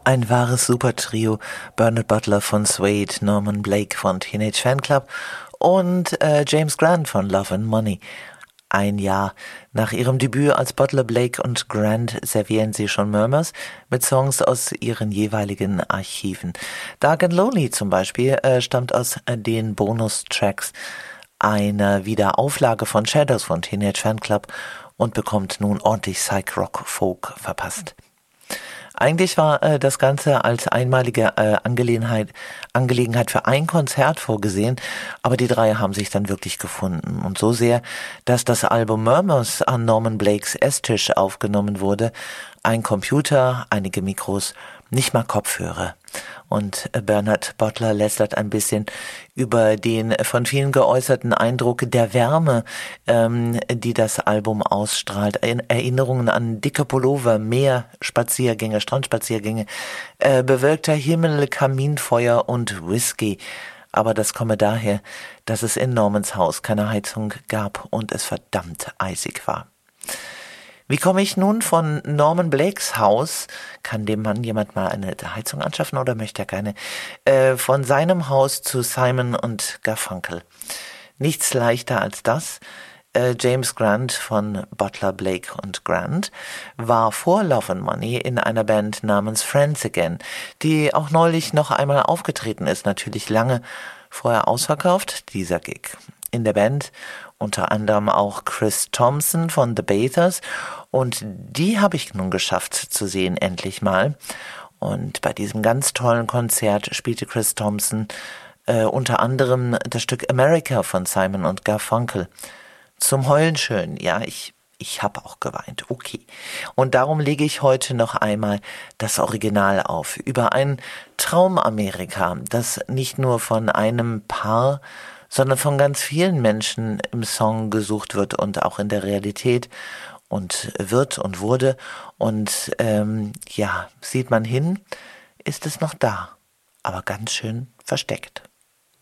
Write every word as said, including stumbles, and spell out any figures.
Ein wahres Supertrio, Bernard Butler von Suede, Norman Blake von Teenage Fanclub und äh, James Grant von Love and Money. Ein Jahr nach ihrem Debüt als Butler, Blake und Grant servieren sie schon Murmurs mit Songs aus ihren jeweiligen Archiven. Dark and Lonely zum Beispiel äh, stammt aus äh, den Bonustracks einer Wiederauflage von Shadows von Teenage Fanclub und bekommt nun ordentlich Psych-Rock-Folk verpasst. Eigentlich war äh, das Ganze als einmalige äh, Angelegenheit, Angelegenheit für ein Konzert vorgesehen, aber die drei haben sich dann wirklich gefunden. Und so sehr, dass das Album Murmurs an Norman Blakes Esstisch aufgenommen wurde. Ein Computer, einige Mikros, nicht mal Kopfhörer. Und Bernard Butler lästert ein bisschen über den von vielen geäußerten Eindruck der Wärme, ähm, die das Album ausstrahlt. Erinnerungen an dicke Pullover, Meerspaziergänge, Strandspaziergänge, äh, bewölkter Himmel, Kaminfeuer und Whisky. Aber das komme daher, dass es in Normans Haus keine Heizung gab und es verdammt eisig war. Wie komme ich nun von Norman Blakes Haus, kann dem Mann jemand mal eine Heizung anschaffen oder möchte er keine, äh, von seinem Haus zu Simon und Garfunkel? Nichts leichter als das. Äh, James Grant von Butler, Blake und Grant war vor Love and Money in einer Band namens Friends Again, die auch neulich noch einmal aufgetreten ist, natürlich lange vorher ausverkauft, dieser Gig. In der Band unter anderem auch Chris Thompson von The Bathers und die habe ich nun geschafft zu sehen, endlich mal. Und bei diesem ganz tollen Konzert spielte Chris Thompson äh, unter anderem das Stück America von Simon und Garfunkel. Zum Heulen schön, ja, ich ich habe auch geweint, okay. Und darum lege ich heute noch einmal das Original auf, über ein Traumamerika, das nicht nur von einem Paar, sondern von ganz vielen Menschen im Song gesucht wird und auch in der Realität und wird und wurde. Und ähm, ja, sieht man hin, ist es noch da, aber ganz schön versteckt.